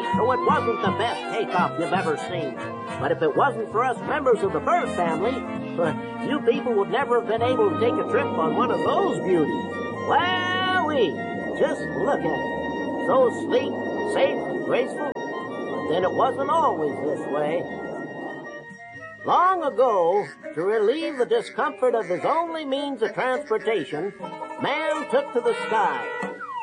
so it wasn't the best takeoff you've ever seen. But if it wasn't for us members of the bird family, you people would never have been able to take a trip on one of those beauties. Wowee! Just look at it. So sleek, safe, and graceful. But then it wasn't always this way. Long ago, to relieve the discomfort of his only means of transportation, man took to the sky.